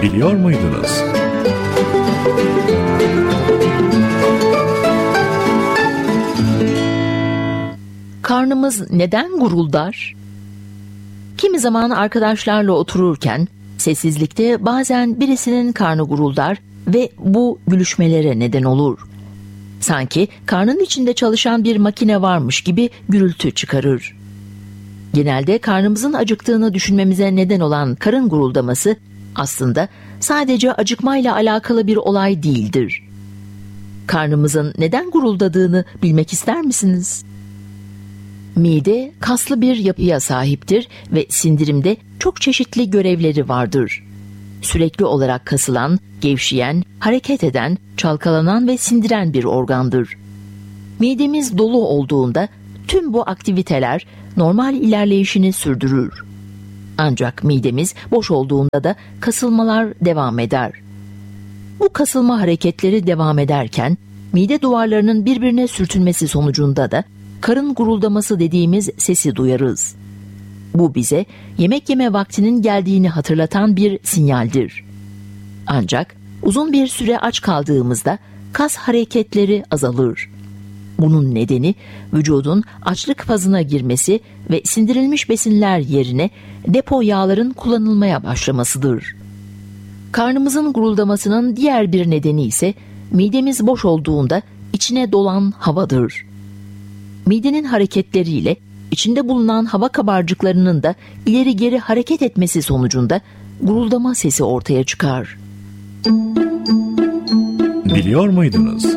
Biliyor muydunuz? Karnımız neden guruldar? Kimi zaman arkadaşlarla otururken sessizlikte bazen birisinin karnı guruldar ve bu gülüşmelere neden olur. Sanki karnın içinde çalışan bir makine varmış gibi gürültü çıkarır. Genelde karnımızın acıktığını düşünmemize neden olan karın guruldaması aslında sadece acıkmayla alakalı bir olay değildir. Karnımızın neden guruldadığını bilmek ister misiniz? Mide kaslı bir yapıya sahiptir ve sindirimde çok çeşitli görevleri vardır. Sürekli olarak kasılan, gevşeyen, hareket eden, çalkalanan ve sindiren bir organdır. Midemiz dolu olduğunda tüm bu aktiviteler normal ilerleyişini sürdürür. Ancak midemiz boş olduğunda da kasılmalar devam eder. Bu kasılma hareketleri devam ederken mide duvarlarının birbirine sürtünmesi sonucunda da karın guruldaması dediğimiz sesi duyarız. Bu bize yemek yeme vaktinin geldiğini hatırlatan bir sinyaldir. Ancak uzun bir süre aç kaldığımızda kas hareketleri azalır. Bunun nedeni vücudun açlık fazına girmesi ve sindirilmiş besinler yerine depo yağların kullanılmaya başlamasıdır. Karnımızın guruldamasının diğer bir nedeni ise midemiz boş olduğunda içine dolan havadır. Midenin hareketleriyle içinde bulunan hava kabarcıklarının da ileri geri hareket etmesi sonucunda guruldama sesi ortaya çıkar. Biliyor muydunuz?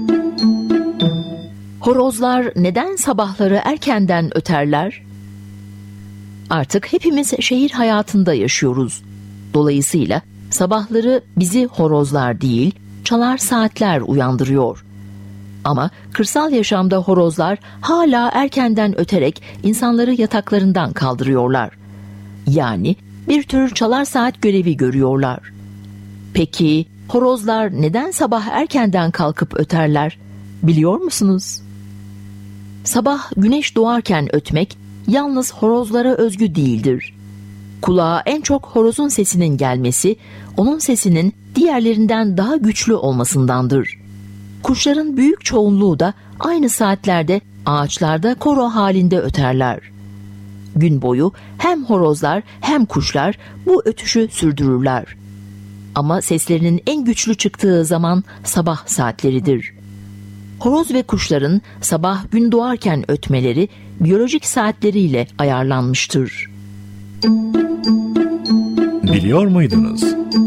Horozlar neden sabahları erkenden öterler? Artık hepimiz şehir hayatında yaşıyoruz. Dolayısıyla sabahları bizi horozlar değil, çalar saatler uyandırıyor. Ama kırsal yaşamda horozlar hala erkenden öterek insanları yataklarından kaldırıyorlar. Yani bir tür çalar saat görevi görüyorlar. Peki horozlar neden sabah erkenden kalkıp öterler? Biliyor musunuz? Sabah güneş doğarken ötmek yalnız horozlara özgü değildir. Kulağa en çok horozun sesinin gelmesi, onun sesinin diğerlerinden daha güçlü olmasındandır. Kuşların büyük çoğunluğu da aynı saatlerde ağaçlarda koro halinde öterler. Gün boyu hem horozlar hem kuşlar bu ötüşü sürdürürler. Ama seslerinin en güçlü çıktığı zaman sabah saatleridir. Horoz ve kuşların sabah gün doğarken ötmeleri biyolojik saatleriyle ayarlanmıştır. Biliyor muydunuz?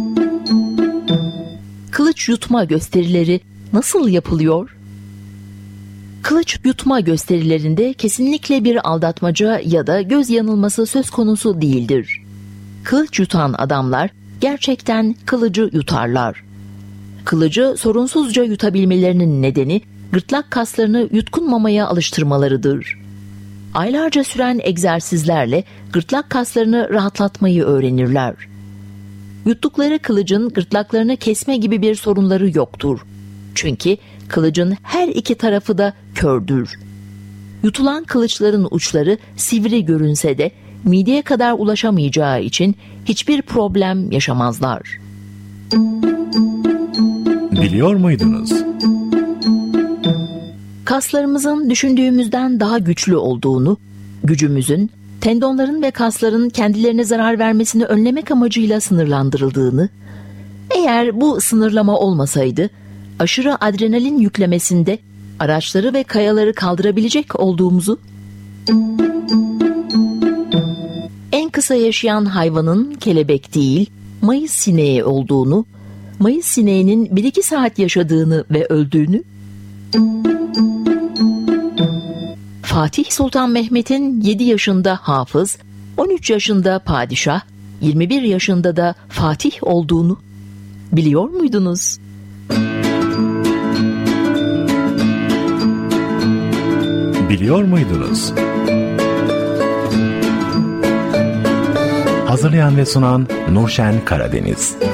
Kılıç yutma gösterileri nasıl yapılıyor? Kılıç yutma gösterilerinde kesinlikle bir aldatmaca ya da göz yanılması söz konusu değildir. Kılıç yutan adamlar gerçekten kılıcı yutarlar. Kılıcı sorunsuzca yutabilmelerinin nedeni gırtlak kaslarını yutkunmamaya alıştırmalarıdır. Aylarca süren egzersizlerle gırtlak kaslarını rahatlatmayı öğrenirler. Yuttukları kılıcın gırtlaklarını kesme gibi bir sorunları yoktur. Çünkü kılıcın her iki tarafı da kördür. Yutulan kılıçların uçları sivri görünse de mideye kadar ulaşamayacağı için hiçbir problem yaşamazlar. Biliyor muydunuz? Kaslarımızın düşündüğümüzden daha güçlü olduğunu, gücümüzün tendonların ve kasların kendilerine zarar vermesini önlemek amacıyla sınırlandırıldığını, eğer bu sınırlama olmasaydı, aşırı adrenalin yüklemesinde araçları ve kayaları kaldırabilecek olduğumuzu, en kısa yaşayan hayvanın kelebek değil, mayıs sineği olduğunu, mayıs sineğinin 1-2 saat yaşadığını ve öldüğünü, Fatih Sultan Mehmet'in 7 yaşında hafız, 13 yaşında padişah, 21 yaşında da Fatih olduğunu biliyor muydunuz? Biliyor muydunuz? Hazırlayan ve sunan Nurşen Karadeniz.